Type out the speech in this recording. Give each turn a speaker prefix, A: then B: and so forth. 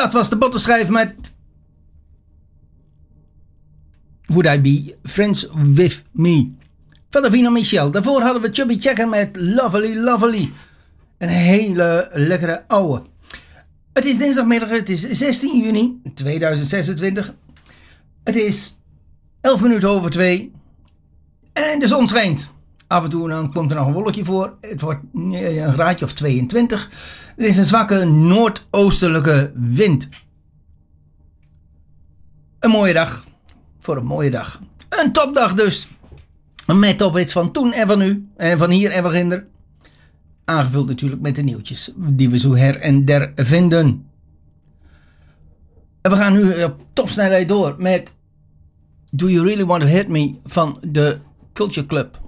A: Dat was de bottenschijf met Would I Be Friends With Me van Davina Michel. Daarvoor hadden we Chubby Checker met Lovely Lovely. Een hele lekkere ouwe. Het is dinsdagmiddag, het is 16 juni 2026. Het is 11 minuten over 2 en de zon schijnt. Af en toe dan komt er nog een wolkje voor. Het wordt een graadje of 22. Er is een zwakke noordoostelijke wind. Een mooie dag. Voor een mooie dag. Een topdag dus. Met tophits van toen en van nu. En van hier en van ginder. Aangevuld natuurlijk met de nieuwtjes. Die we zo her en der vinden. En we gaan nu op topsnelheid door met Do You Really Want To Hit Me van de Culture Club.